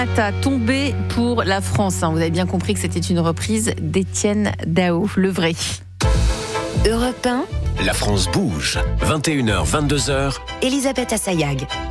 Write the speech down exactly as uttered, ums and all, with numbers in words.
A tombé pour la France. Vous avez bien compris que c'était une reprise d'Étienne Dao, le vrai. Europe un. La France bouge. vingt et une heures, vingt-deux heures. Elisabeth Assayag.